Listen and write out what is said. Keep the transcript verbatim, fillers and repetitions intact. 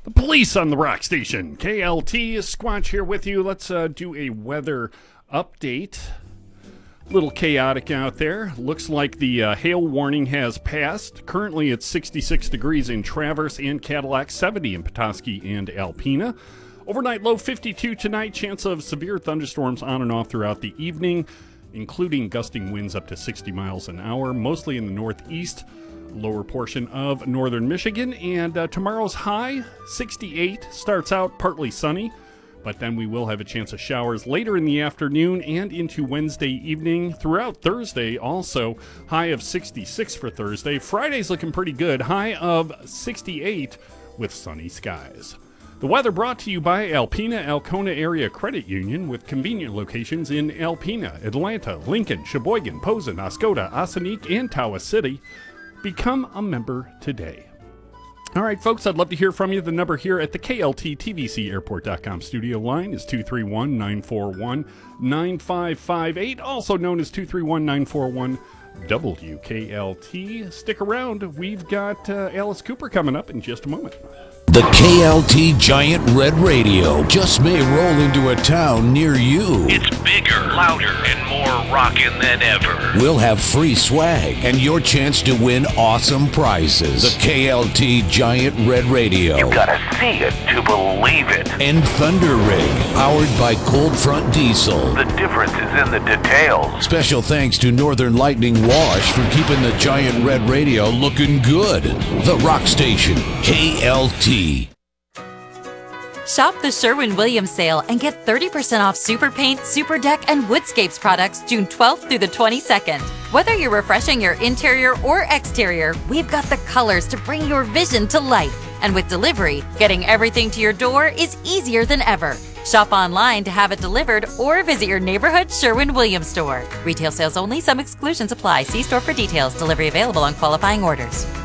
The police on the rock station. K L T Squatch here with you. Let's uh, do a weather update. Little chaotic out there. Looks like the uh, hail warning has passed. Currently it's sixty-six degrees in Traverse and Cadillac, seventy in Petoskey and Alpena. Overnight low fifty-two tonight. Chance of severe thunderstorms on and off throughout the evening, including gusting winds up to sixty miles an hour, mostly in the northeast, lower portion of northern Michigan. And uh, tomorrow's high, sixty-eight, starts out partly sunny, but then we will have a chance of showers later in the afternoon and into Wednesday evening. Throughout Thursday, also high of sixty-six for Thursday. Friday's looking pretty good, high of sixty-eight with sunny skies. The weather brought to you by Alpena Alcona Area Credit Union, with convenient locations in Alpena, Atlanta, Lincoln, Sheboygan, Posen, Oscoda, Ossining, and Tawas City. Become a member today. All right, folks, I'd love to hear from you. The number here at the K L T T V C Airport dot com studio line is two three one, nine four one, nine five five eight, also known as two three one, nine four one, W K L T. Stick around. We've got uh, Alice Cooper coming up in just a moment. The K L T Giant Red Radio just may roll into a town near you. It's bigger, louder, and more rockin' than ever. We'll have free swag and your chance to win awesome prizes. The K L T Giant Red Radio. You gotta see it to believe it. And Thunder Rig, powered by Cold Front Diesel. The difference is in the details. Special thanks to Northern Lightning Wash for keeping the Giant Red Radio looking good. The Rock Station, K L T. Shop the Sherwin-Williams sale and get thirty percent off Super Paint, Super Deck, and Woodscapes products June twelfth through the twenty-second. Whether you're refreshing your interior or exterior, we've got the colors to bring your vision to life. And with delivery, getting everything to your door is easier than ever. Shop online to have it delivered or visit your neighborhood Sherwin-Williams store. Retail sales only. Some exclusions apply. See store for details. Delivery available on qualifying orders.